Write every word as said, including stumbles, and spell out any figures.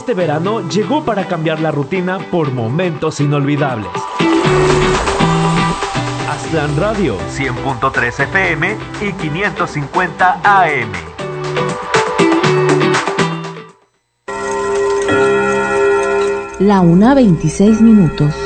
Este verano llegó para cambiar la rutina por momentos inolvidables. Aztlán Radio, cien punto tres F M y quinientos cincuenta A M. La una veintiséis minutos.